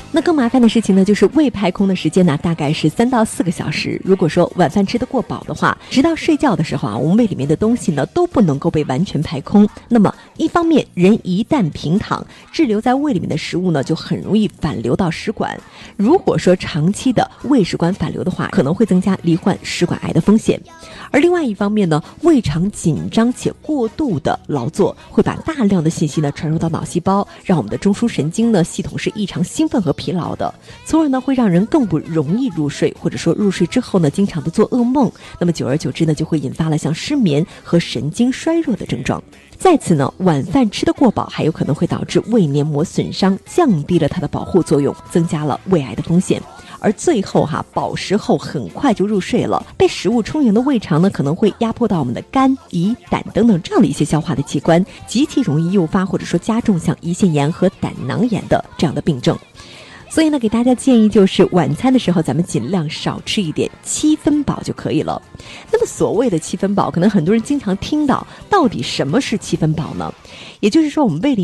那更麻烦的事情呢，就是胃排空的时间呢，大概是3到4个小时。如果说晚饭吃得过饱的话，直到睡觉的时候啊，我们胃里面的东西呢都不能够被完全排空。那么一方面，人一旦平躺，滞留在胃里面的食物呢就很容易反流到食管。如果说长期的胃食管反流的话，可能会增加罹患食管癌的风险。而另外一方面呢，胃肠紧张且过度的劳作会把大量的信息呢传入到脑细胞，让我们的中枢神经呢系统是异常兴奋和疲劳的，从而呢会让人更不容易入睡，或者说入睡之后呢经常的做噩梦，那么久而久之呢就会引发了像失眠和神经衰弱的症状。在此呢，晚饭吃得过饱还有可能会导致胃黏膜损伤，降低了它的保护作用，增加了胃癌的风险。而最后饱食后很快就入睡了，被食物充盈的胃肠呢可能会压迫到我们的肝、胰、胆等等这样的一些消化的器官，极其容易诱发或者说加重像胰腺炎和胆囊炎的这样的病症。所以呢，给大家建议就是晚餐的时候咱们尽量少吃一点，7分饱就可以了。那么所谓的7分饱，可能很多人经常听到，到底什么是7分饱呢？也就是说我们胃里